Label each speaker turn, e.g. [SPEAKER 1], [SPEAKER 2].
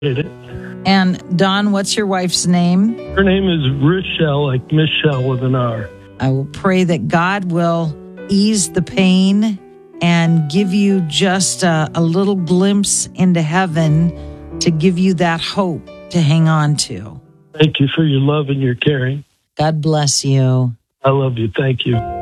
[SPEAKER 1] it.
[SPEAKER 2] And Don, what's your wife's name?
[SPEAKER 1] Her name is Rochelle, like Michelle with an R.
[SPEAKER 2] I will pray that God will ease the pain and give you just a little glimpse into heaven to give you that hope to hang on to.
[SPEAKER 1] Thank you for your love and your caring.
[SPEAKER 2] God bless you.
[SPEAKER 1] I love you. Thank you.